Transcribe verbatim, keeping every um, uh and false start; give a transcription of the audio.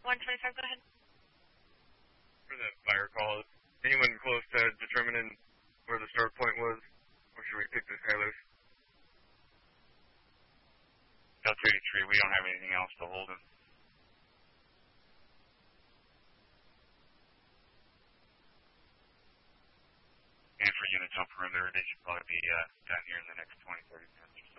one twenty-five, go ahead. For the fire call, anyone close to determining where the start point was? Or should we pick this guy loose? Delta eighty-three, we don't have anything else to hold him. And for units on perimeter, they should probably be uh, down here in the next twenty, thirty minutes.